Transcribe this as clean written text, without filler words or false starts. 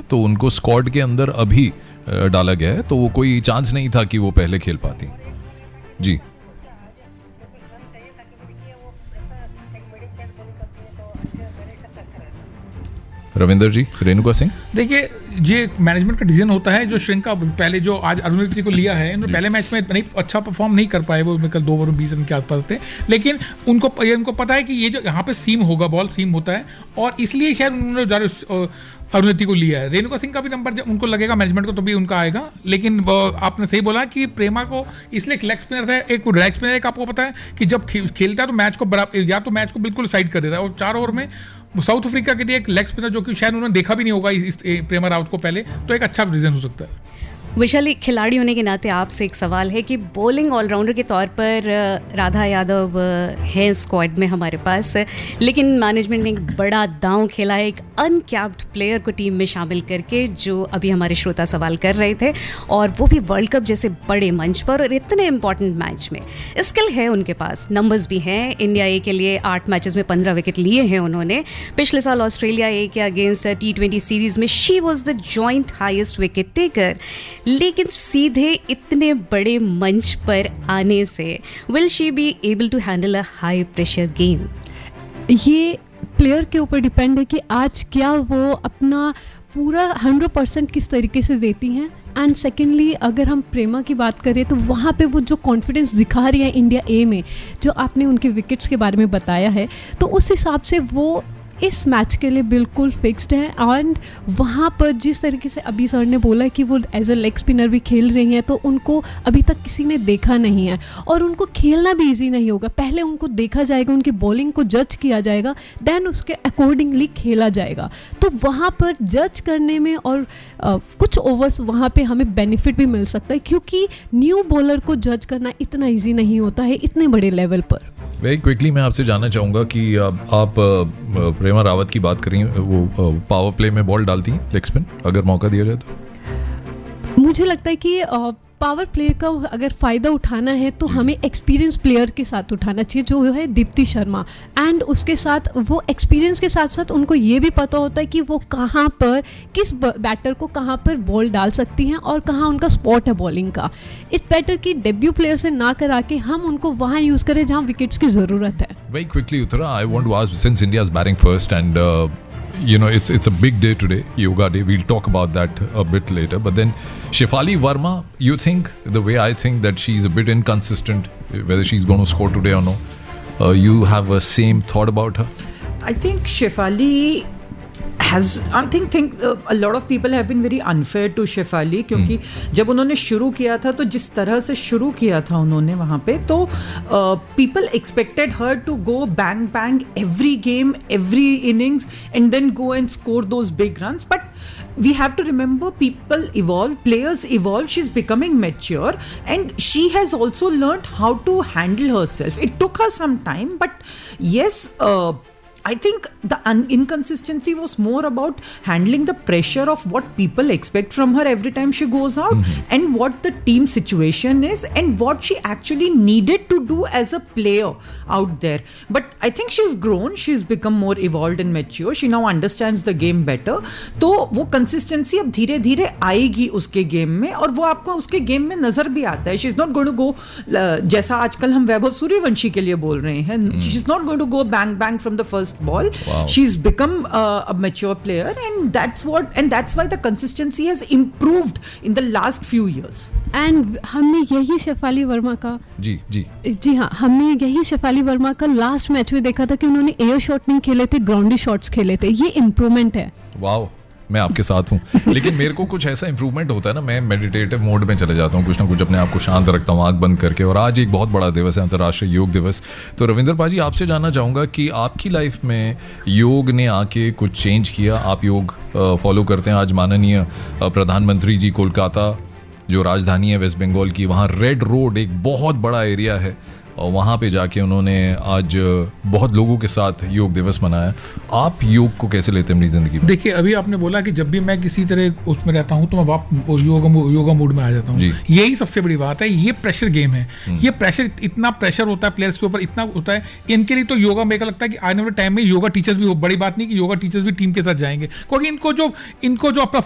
तो उनको स्क्वाड के अंदर अभी डाला गया है, तो वो कोई चांस नहीं था कि वो पहले खेल पाती। जी रविंदर जी, रेणुका सिंह। देखिए, ये मैनेजमेंट का डिसीजन होता है। जो श्रीलंका पहले जो आज अरुणिति को लिया है, उन्होंने पहले मैच में नहीं अच्छा परफॉर्म नहीं कर पाए, वो कल 2 ओवर 20 रन के आसपास थे, लेकिन उनको पता है कि ये जो यहाँ पे सीम होगा, बॉल सीम होता है, और इसलिए शायद उन्होंने अरुणिति को लिया है। रेणुका सिंह का भी नंबर जब उनको लगेगा मैनेजमेंट को तो भी उनका आएगा, लेकिन आपने सही बोला कि प्रेमा को इसलिए एक लेग स्पिनर है, एक लेग स्पिनर, एक आपको पता है कि जब खेलता है तो मैच को बराबर या तो मैच को बिल्कुल साइड कर देता है, और 4 ओवर में साउथ अफ्रीका के लिए एक लेग स्पिनर जो कि शायद उन्होंने देखा भी नहीं होगा इस प्रेमा रावत को पहले, तो एक अच्छा रीजन हो सकता है। वैशाली, खिलाड़ी होने के नाते आपसे एक सवाल है कि बॉलिंग ऑलराउंडर के तौर पर राधा यादव है स्क्वाड में हमारे पास, लेकिन मैनेजमेंट ने एक बड़ा दांव खेला है, एक अनकैप्ड प्लेयर को टीम में शामिल करके, जो अभी हमारे श्रोता सवाल कर रहे थे, और वो भी वर्ल्ड कप जैसे बड़े मंच पर और इतने इंपॉर्टेंट मैच में। स्किल है उनके पास, नंबर्स भी हैं। इंडिया ए के लिए 8 मैचेस में 15 विकेट लिए हैं उन्होंने। पिछले साल ऑस्ट्रेलिया ए के अगेंस्ट T20 सीरीज में she was the joint highest wicket taker, लेकिन सीधे इतने बड़े मंच पर आने से will she be able to handle a high pressure game? ये प्लेयर के ऊपर डिपेंड है कि आज क्या वो अपना पूरा 100% किस तरीके से देती हैं। एंड सेकेंडली, अगर हम प्रेमा की बात करें तो वहाँ पे वो जो कॉन्फिडेंस दिखा रही है इंडिया ए में, जो आपने उनके विकेट्स के बारे में बताया है, तो उस हिसाब से वो इस मैच के लिए बिल्कुल फिक्स्ड है। एंड वहाँ पर जिस तरीके से अभी सर ने बोला कि वो एज अ लेग स्पिनर भी खेल रही हैं, तो उनको अभी तक किसी ने देखा नहीं है, और उनको खेलना भी इजी नहीं होगा। पहले उनको देखा जाएगा, उनकी बॉलिंग को जज किया जाएगा, देन उसके अकॉर्डिंगली खेला जाएगा। तो वहाँ पर जज करने में और कुछ ओवर्स वहाँ पे हमें बेनिफिट भी मिल सकता है, क्योंकि न्यू बॉलर को जज करना इतना ईजी नहीं होता है इतने बड़े लेवल पर। वेरी क्विकली मैं आपसे जानना चाहूँगा कि आप प्रेमा रावत की बात करें, वो पावर प्ले में बॉल डालती हैं लेग स्पिन अगर मौका दिया जाए तो? मुझे लगता है कि पावर प्ले का अगर फ़ायदा उठाना है तो हमें एक्सपीरियंस प्लेयर के साथ उठाना चाहिए, जो है दीप्ति शर्मा। एंड उसके साथ वो एक्सपीरियंस के साथ साथ उनको ये भी पता होता है कि वो कहाँ पर किस बैटर को कहाँ पर बॉल डाल सकती हैं और कहाँ उनका स्पॉट है बॉलिंग का। इस बैटर की डेब्यू प्लेयर से ना करा के हम उनको वहाँ यूज़ करें जहाँ विकेट्स की ज़रूरत है। Very quickly Uttara, I want to ask, since India is batting first and you know, it's a big day today, Yoga Day. We'll talk about that a bit later. But then Shefali Verma, you think, the way I think that she's a bit inconsistent, whether she's going to score today or no. You have a same thought about her? I think Shefali has, I think a lot of people have been very unfair to Shefali, क्योंकि जब उन्होंने शुरू किया था तो जिस तरह से शुरू किया था उन्होंने वहाँ पे, तो people expected her to go bang bang every game, every innings, and then go and score those big runs. But we have to remember, people evolve, players evolve, she's becoming mature, and she has also learned how to handle herself. It took her some time, but yes, I think the inconsistency was more about handling the pressure of what people expect from her every time she goes out, and what the team situation is, and what she actually needed to do as a player out there. But I think she's grown, she's become more evolved and mature, she now understands the game better. तो वो consistency अब धीरे धीरे आएगी उसके game में, और वो आपको उसके गेम में नजर भी आता है. She's not going to go जैसा आजकल हम वैभव सूर्यवंशी के लिए बोल रहे हैं, she's not going to go bang bang from the first ball. Wow. She's become a mature player, and that's why the consistency has improved in the last few years. And हमने यही शेफाली वर्मा का जी हाँ, हमने यही शेफाली वर्मा का लास्ट मैच में देखा था कि उन्होंने एयर शॉट नहीं खेले थे, ग्राउंडी शॉट्स खेले थे. ये इम्प्रूवमेंट है. वाओ, मैं आपके साथ हूँ. लेकिन मेरे को कुछ ऐसा इंप्रूवमेंट होता है ना, मैं मेडिटेटिव मोड में चले जाता हूँ, कुछ ना कुछ अपने आप को शांत रखता हूँ, आँख बंद करके. और आज एक बहुत बड़ा दिवस है, अंतर्राष्ट्रीय योग दिवस. तो रविंदर पाजी, आपसे जानना चाहूँगा कि आपकी लाइफ में योग ने आके कुछ चेंज किया? आप योग फॉलो करते हैं? आज माननीय प्रधानमंत्री जी कोलकाता, जो राजधानी है वेस्ट बंगाल की, वहाँ रेड रोड एक बहुत बड़ा एरिया है, और वहाँ पे जाके उन्होंने आज बहुत लोगों के साथ योग दिवस मनाया. आप योग को कैसे लेते हैं अपनी ज़िंदगी में? देखिए, अभी आपने बोला कि जब भी मैं किसी तरह उसमें रहता हूँ तो मैं वापस योगा मूड में आ जाता हूँ. यही सबसे बड़ी बात है. ये प्रेशर गेम है. ये प्रेशर, इतना प्रेशर होता है प्लेयर्स के ऊपर, इतना होता है. इनके लिए तो योगा, मेरे को लगता है कि आने वाले टाइम में योगा टीचर्स भी, बड़ी बात नहीं कि योगा टीचर्स भी टीम के साथ जाएंगे, क्योंकि इनको जो अपना